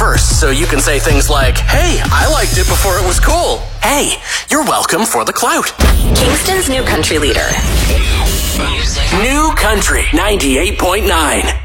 first, so you can say things like, hey, I liked it before it was cool. Hey, you're welcome for the clout. Kingston's new country leader. New Country 98.9.